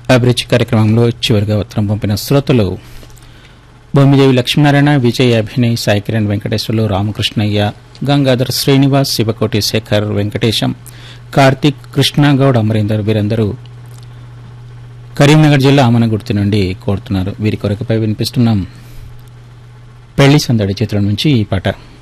అభిరుచి కార్యక్రమంలో చివరిగా ఉత్తరం పంపిన శ్రోతలు బొమ్మిదేవి లక్ష్మీనారాయణ, విజయ్, అభినయ్, సాయికిరణ్, వెంకటేశ్వర్లు, రామకృష్ణయ్య, గంగాధర్, శ్రీనివాస్, శివకోటి, శేఖర్, వెంకటేశం, కార్తిక్, కృష్ణగౌడ్, అమరీందర్ వీరందరూ కరీంనగర్ జిల్లా ఆమనగుర్తి నుండి కోరుతున్నారు. వీరి కొరకపై వినిపిస్తున్నాం పెళ్లి సందడి చిత్రం నుంచి ఈ పాట.